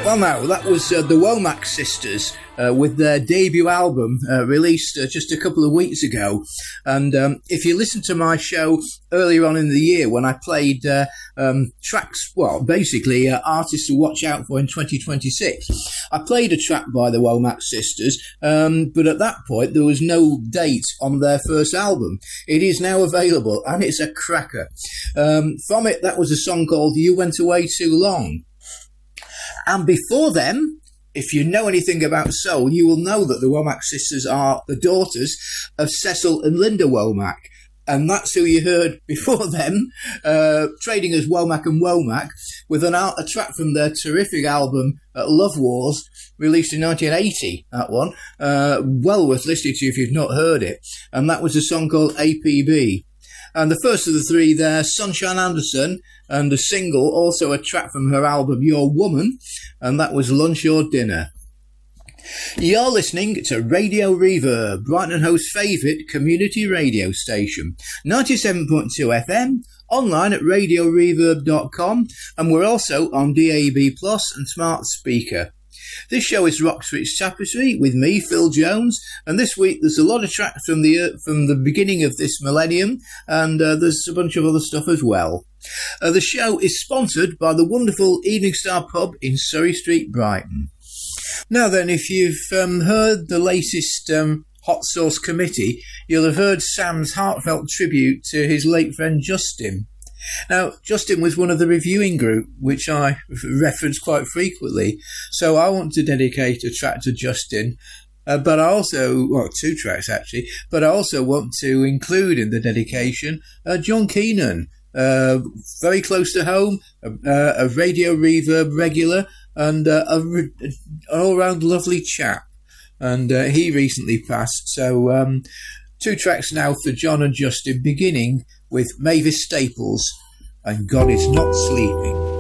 Well, now, that was the Womack Sisters with their debut album released just a couple of weeks ago. And if you listen to my show earlier on in the year when I played tracks, well, basically artists to watch out for in 2026, I played a track by the Womack Sisters, but at that point there was no date on their first album. It is now available and it's a cracker. From it, that was a song called You Went Away Too Long. And before them, if you know anything about soul, you will know that the Womack Sisters are the daughters of Cecil and Linda Womack. And that's who you heard before them, trading as Womack and Womack, with a track from their terrific album, Love Wars, released in 1980, that one. Well worth listening to if you've not heard it. And that was a song called APB. And the first of the three there, Sunshine Anderson, and a single, also a track from her album, Your Woman, and that was Lunch or Dinner. You're listening to Radio Reverb, Brighton and Hove's favourite community radio station, 97.2 FM, online at radioreverb.com, and we're also on DAB Plus and Smart Speaker. This show is Rock Switch Tapestry with me, Phil Jones, and this week there's a lot of tracks from the beginning of this millennium, and there's a bunch of other stuff as well. The show is sponsored by the wonderful Evening Star Pub in Surrey Street, Brighton. Now then, if you've heard the latest Hot Sauce Committee, you'll have heard Sam's heartfelt tribute to his late friend Justin. Now, Justin was one of the reviewing group, which I reference quite frequently, so I want to dedicate a track to Justin, but I also, well, two tracks actually, but I also want to include in the dedication John Keenan, very close to home, a Radio Reverb regular, and an all-round lovely chap, and he recently passed, so two tracks now for John and Justin, beginning with Mavis Staples and God Is Not Sleeping.